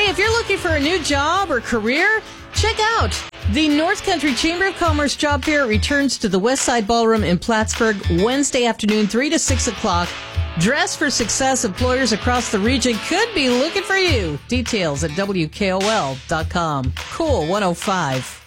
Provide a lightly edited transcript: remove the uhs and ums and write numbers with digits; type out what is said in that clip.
if you're looking for a new job or career, check out the North Country Chamber of Commerce Job Fair returns to the West Side Ballroom in Plattsburgh Wednesday afternoon, 3 to 6 o'clock. Dress for Success. Employers across the region could be looking for you. Details at WKOL.com. Cool 105.